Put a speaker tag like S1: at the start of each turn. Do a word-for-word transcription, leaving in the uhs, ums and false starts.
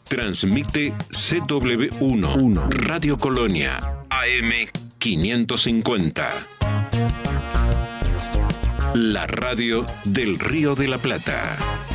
S1: Transmite C W uno, Radio Colonia, A M quinientos cincuenta. La radio del Río de la Plata.